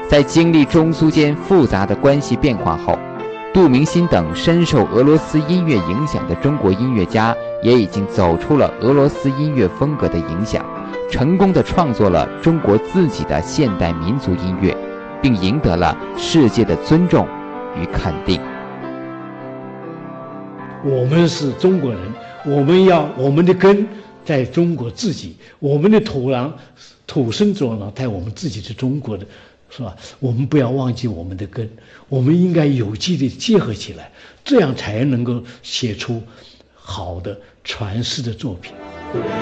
在经历中苏间复杂的关系变化后，杜明心等深受俄罗斯音乐影响的中国音乐家也已经走出了俄罗斯音乐风格的影响，成功地创作了中国自己的现代民族音乐，并赢得了世界的尊重与肯定。 我们是中国人，我们的根在中国自己，我们的土生土长在我们自己的中国的，是吧？我们不要忘记我们的根，我们应该有机的结合起来，这样才能够写出好的传世的作品。